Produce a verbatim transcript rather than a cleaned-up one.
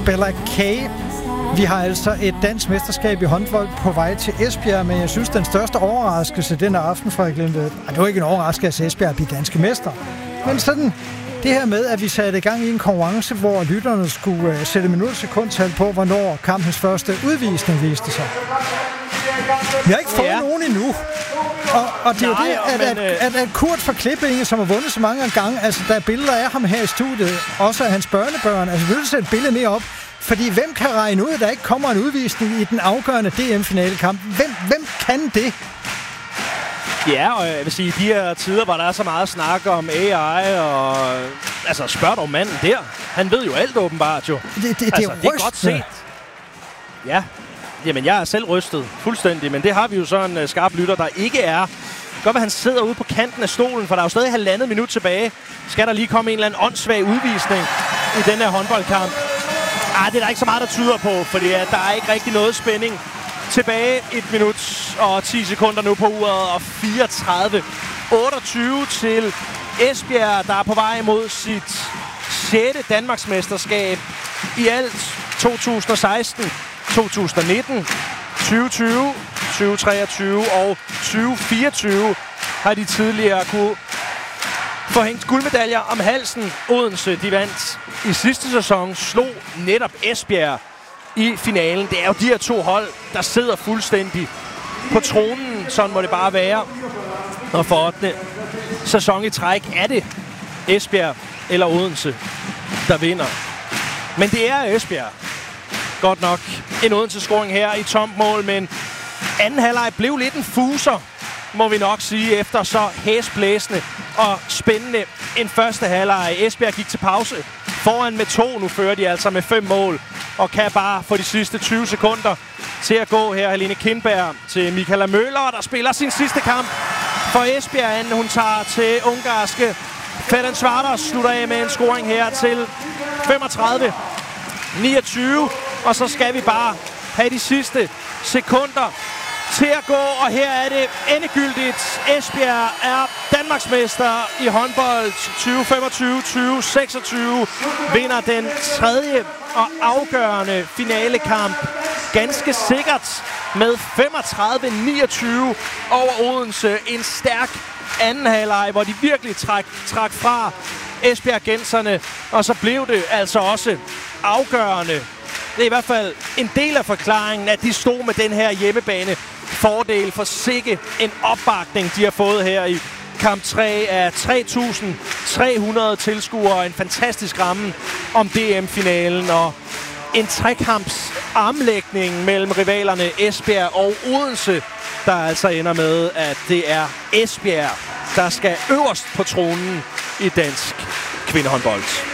Bella K. Vi har altså et dansk mesterskab i håndbold på vej til Esbjerg, men jeg synes, den største overraskelse den aften fra Glemte, det var ikke en overraskelse, at Esbjerg bliver danske mester. Men sådan det her med, at vi satte i gang i en konkurrence, hvor lytterne skulle uh, sætte minutsekundtal på, hvornår kampens første udvisning viste sig. Vi har ikke fået ja. nogen endnu. Og, og det er jo det, at, men, at, at, at Kurt fra Klippinge, som har vundet så mange gange, altså der er billeder af ham her i studiet, også af hans børnebørn, altså vil du sætte et billede mere op? Fordi hvem kan regne ud, at der ikke kommer en udvisning i den afgørende D M-finalekamp? Hvem, hvem kan det? Ja, og jeg vil sige, de her tider, hvor der er så meget snak om A I, og altså spørg dog manden der. Han ved jo alt åbenbart jo. Det, det, det, altså, er, det er godt set. Ja, jamen jeg er selv rystet fuldstændig, men det har vi jo sådan en uh, skarp lytter, der ikke er. Godt, at han sidder ude på kanten af stolen, for der er jo stadig halvandet minut tilbage. Skal der lige komme en eller anden åndssvag udvisning i den her håndboldkamp? Ah, det er der ikke så meget, der tyder på, fordi at der er ikke rigtig noget spænding. Tilbage et minut og ti sekunder nu på uret, og fireogtredive otteogtyve til Esbjerg, der er på vej mod sit sjette Danmarksmesterskab i alt to tusind og seksten, to tusind og nitten, tyve tyve, tyve treogtyve og tyve fireogtyve har de tidligere kunne få hængt guldmedaljer om halsen. Odense, de vandt i sidste sæson, slog netop Esbjerg i finalen. Det er jo de her to hold, der sidder fuldstændig på tronen. Sådan må det bare være. Og for ottende sæson i træk er det Esbjerg eller Odense, der vinder. Men det er Esbjerg. Godt nok en Odense-scoring her i tomt mål, men anden halvleg blev lidt en fuser, må vi nok sige, efter så hæsblæsende og spændende en første halvleg. Esbjerg gik til pause foran med to. Nu fører de altså med fem mål og kan bare få de sidste tyve sekunder til at gå her. Helene Kindberg til Michaela Møller, der spiller sin sidste kamp for Esbjerg, inden hun tager til ungarske Ferencváros. Slutter af med en scoring her til femogtredive niogtyve. Og så skal vi bare have de sidste sekunder til at gå, og her er det endegyldigt. Esbjerg er Danmarksmester i håndbold tyve femogtyve tyve seksogtyve. Vinder den tredje og afgørende finalekamp ganske sikkert med femogtredive niogtyve over Odense. En stærk anden halvleg, hvor de virkelig træk, træk fra Esbjerg-genserne, og så blev det altså også afgørende. Det er i hvert fald en del af forklaringen, at de stod med den her hjemmebane fordel for sikke en opbakning, de har fået her i kamp tre af tre tusind tre hundrede tilskuere. En fantastisk ramme om D M-finalen og en trekamps armlægning mellem rivalerne Esbjerg og Odense, der altså ender med, at det er Esbjerg, der skal øverst på tronen i dansk kvindehåndbold.